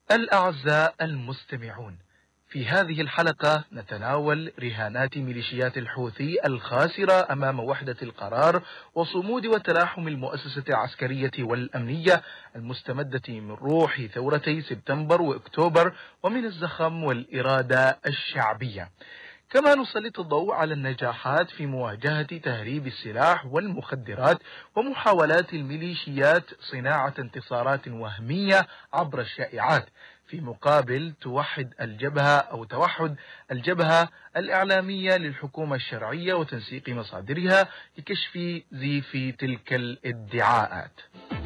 الأعزاء المستمعون، في هذه الحلقة نتناول رهانات ميليشيات الحوثي الخاسرة أمام وحدة القرار وصمود وتلاحم المؤسسة العسكرية والأمنية المستمدة من روح ثورتي سبتمبر وأكتوبر ومن الزخم والإرادة الشعبية. كما نسلط الضوء على النجاحات في مواجهة تهريب السلاح والمخدرات ومحاولات الميليشيات صناعة انتصارات وهمية عبر الشائعات، في مقابل توحد الجبهة الإعلامية للحكومة الشرعية وتنسيق مصادرها لكشف زيف تلك الادعاءات.